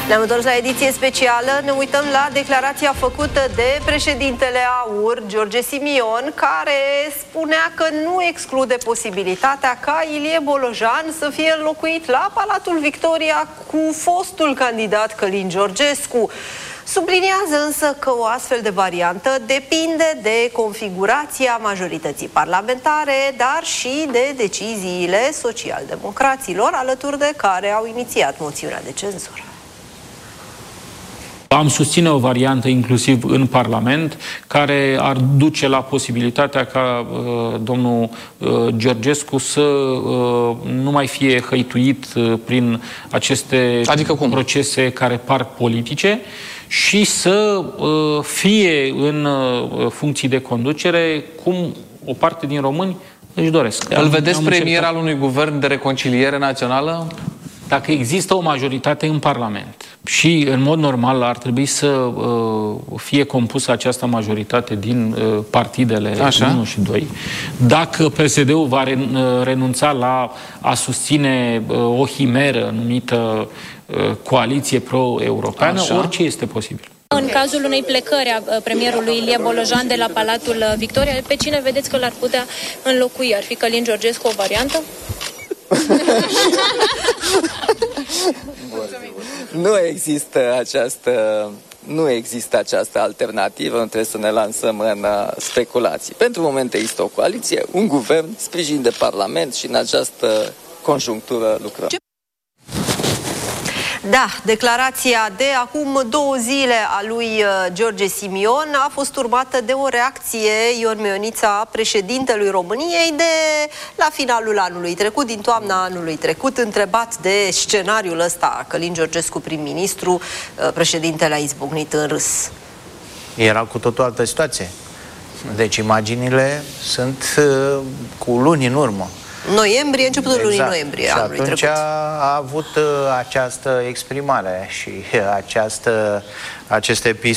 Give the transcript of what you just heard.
Ne-am întors la ediție specială, ne uităm la declarația făcută de președintele AUR, George Simion, care spunea că nu exclude posibilitatea ca Ilie Bolojan să fie înlocuit la Palatul Victoria cu fostul candidat Călin Georgescu. Subliniază însă că o astfel de variantă depinde de configurația majorității parlamentare, dar și de deciziile social-democraților, alături de care au inițiat moțiunea de cenzură. Am susține o variantă inclusiv în Parlament care ar duce la posibilitatea ca domnul Georgescu să nu mai fie hăituit prin aceste procese care par politice și să fie în funcții de conducere cum o parte din români își doresc. Îl vedeți premier al unui guvern de reconciliere națională? Dacă există o majoritate în Parlament și, în mod normal, ar trebui să fie compusă această majoritate din partidele 1 și 2, dacă PSD-ul va renunța la a susține o himeră numită coaliție pro-europeană, orice este posibil. În cazul unei plecări a premierului Ilie Bolojan de la Palatul Victoria, pe cine vedeți că l-ar putea înlocui? Ar fi Călin Georgescu o variantă? Nu există această alternativă, nu trebuie să ne lansăm în speculații. Pentru moment există o coaliție, un guvern, sprijin de Parlament și în această conjunctură lucrăm. Da, declarația de acum 2 zile a lui George Simion a fost urmată de o reacție, Ion Meionița, președintelui României, de la finalul anului trecut, din toamna anului trecut, întrebat de scenariul ăsta, Călin Georgescu prim-ministru, președintele a izbucnit în râs. Era cu totul altă situație. Deci imaginile sunt cu luni în urmă. Noiembrie, începutul lunii noiembrie anului trecut. Și atunci a avut această exprimare și acest episod.